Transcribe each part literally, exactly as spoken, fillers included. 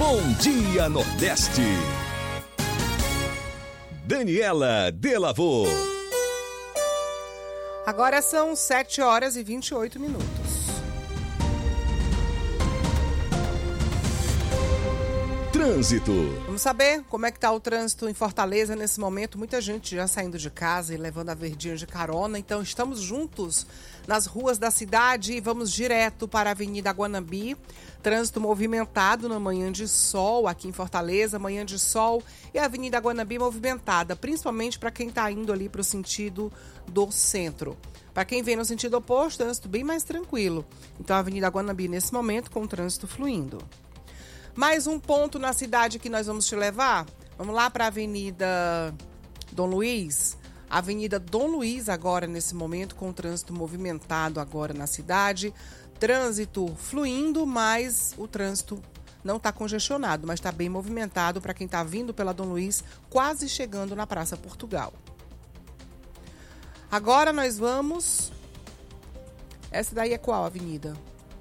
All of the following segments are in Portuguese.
Bom Dia Nordeste. Daniela Delavô. Agora são sete horas e vinte e oito minutos. Trânsito. Vamos saber como é que tá o trânsito em Fortaleza nesse momento. Muita gente já saindo de casa e levando a verdinha de carona. Então estamos juntos nas ruas da cidade e vamos direto para a Avenida Guanambi. Trânsito movimentado na manhã de sol aqui em Fortaleza. Manhã de sol e a Avenida Guanambi movimentada, principalmente para quem está indo ali para o sentido do centro. Para quem vem no sentido oposto, trânsito bem mais tranquilo. Então a Avenida Guanambi nesse momento com o trânsito fluindo. Mais um ponto na cidade que nós vamos te levar. Vamos lá para a Avenida Dom Luiz. Avenida Dom Luiz agora nesse momento com o trânsito movimentado agora na cidade. Trânsito fluindo, mas o trânsito não está congestionado, mas está bem movimentado para quem está vindo pela Dom Luiz, quase chegando na Praça Portugal. Agora nós vamos... Essa daí é qual avenida?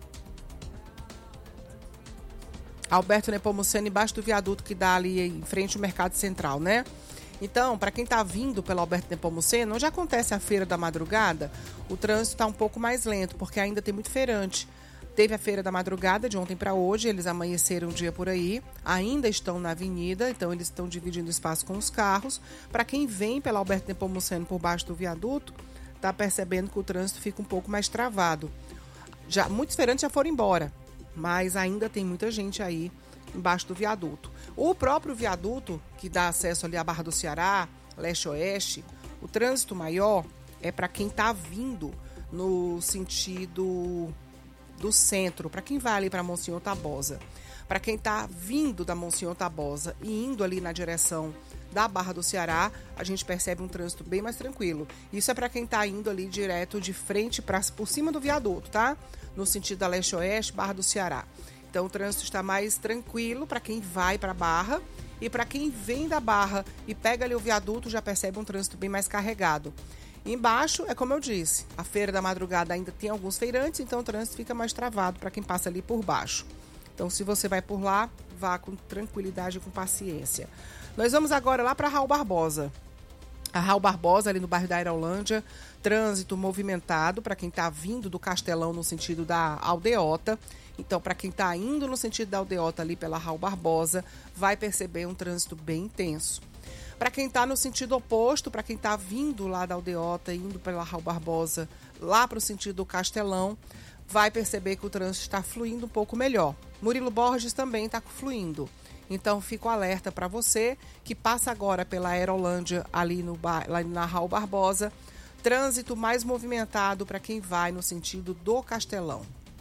Alberto Nepomuceno, embaixo do viaduto que dá ali em frente ao Mercado Central, né? Então, para quem está vindo pelo Alberto Nepomuceno, onde acontece a Feira da Madrugada, o trânsito está um pouco mais lento, porque ainda tem muito feirante. Teve a Feira da Madrugada de ontem para hoje, eles amanheceram um dia por aí, ainda estão na avenida, então eles estão dividindo espaço com os carros. Para quem vem pelo Alberto Nepomuceno por baixo do viaduto, está percebendo que o trânsito fica um pouco mais travado. Já, muitos feirantes já foram embora, mas ainda tem muita gente aí embaixo do viaduto. O próprio viaduto, que dá acesso ali à Barra do Ceará, leste-oeste, o trânsito maior é para quem está vindo no sentido do centro, para quem vai ali para Monsenhor Tabosa. Para quem está vindo da Monsenhor Tabosa e indo ali na direção da Barra do Ceará, a gente percebe um trânsito bem mais tranquilo. Isso é para quem está indo ali direto de frente pra, por cima do viaduto, tá? No sentido da leste-oeste, Barra do Ceará. Então o trânsito está mais tranquilo para quem vai para a Barra, e para quem vem da Barra e pega ali o viaduto já percebe um trânsito bem mais carregado. Embaixo, é como eu disse, a Feira da Madrugada ainda tem alguns feirantes, então o trânsito fica mais travado para quem passa ali por baixo. Então se você vai por lá, vá com tranquilidade e com paciência. Nós vamos agora lá para Raul Barbosa. A Raul Barbosa, ali no bairro da Aerolândia, trânsito movimentado para quem está vindo do Castelão no sentido da Aldeota. Então, para quem está indo no sentido da Aldeota ali pela Raul Barbosa, vai perceber um trânsito bem intenso. Para quem está no sentido oposto, para quem está vindo lá da Aldeota, indo pela Raul Barbosa, lá para o sentido do Castelão, vai perceber que o trânsito está fluindo um pouco melhor. Murilo Borges também está fluindo. Então, fico alerta para você que passa agora pela Aerolândia, ali, no, ali na Raul Barbosa. Trânsito mais movimentado para quem vai no sentido do Castelão.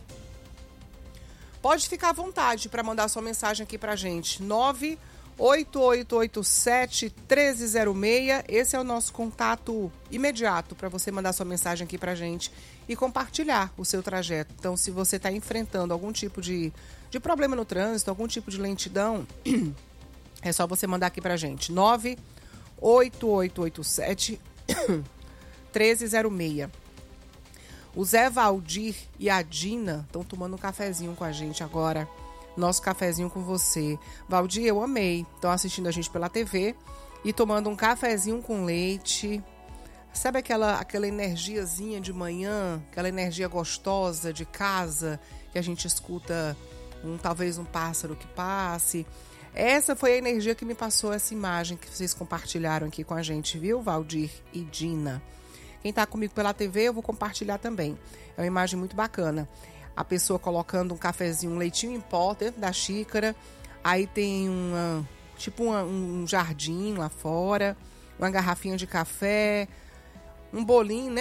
Pode ficar à vontade para mandar sua mensagem aqui para a gente. nove oito oito oito sete um três zero seis. Esse é o nosso contato imediato para você mandar sua mensagem aqui para a gente e compartilhar o seu trajeto. Então, se você está enfrentando algum tipo de, de problema no trânsito, algum tipo de lentidão, é só você mandar aqui para a gente. nove oito oito oito sete um três zero seis. O Zé Valdir e a Dina estão tomando um cafezinho com a gente agora. Nosso cafezinho com você. Valdir, eu amei. Estão assistindo a gente pela T V e tomando um cafezinho com leite. Sabe aquela, aquela energiazinha de manhã? Aquela energia gostosa de casa que a gente escuta um, talvez um pássaro que passe. Essa foi a energia que me passou essa imagem que vocês compartilharam aqui com a gente, viu, Valdir e Dina? Quem está comigo pela T V, eu vou compartilhar também. É uma imagem muito bacana. A pessoa colocando um cafezinho, um leitinho em pó dentro da xícara. Aí tem uma, tipo uma, um jardim lá fora, uma garrafinha de café, um bolinho, né?